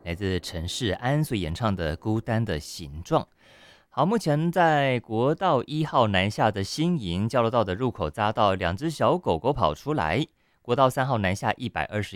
来自陈世安所演唱的《孤单的形状》。好，目前在国道1号南下的新营交流道的入口匝道，两只小狗狗跑出来。国道3号南下121